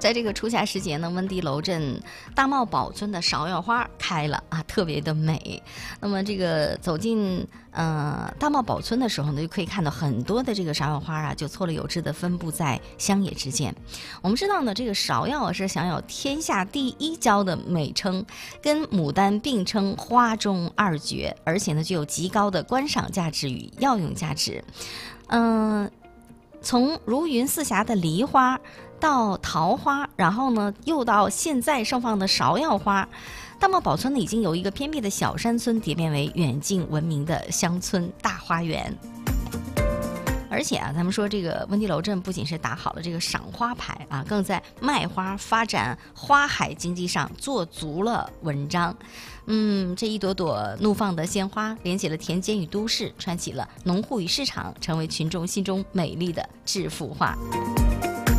在这个初夏时节呢，温地楼镇大茂堡村的芍药花开了啊，特别的美。那么这个走进大茂堡村的时候呢，就可以看到很多的这个芍药花啊，就错落有致的分布在乡野之间。我们知道呢，这个芍药是享有天下第一娇的美称，跟牡丹并称花中二绝，而且呢具有极高的观赏价值与药用价值。从如云似霞的梨花到桃花，然后呢又到现在盛放的芍药花，大茂堡村呢已经由一个偏僻的小山村蝶变为远近闻名的乡村大花园。而且啊，咱们说这个温地楼镇不仅是打好了这个赏花牌啊，更在卖花、发展花海经济上做足了文章。这一朵朵怒放的鲜花，连起了田间与都市，串起了农户与市场，成为群众心中美丽的致富画。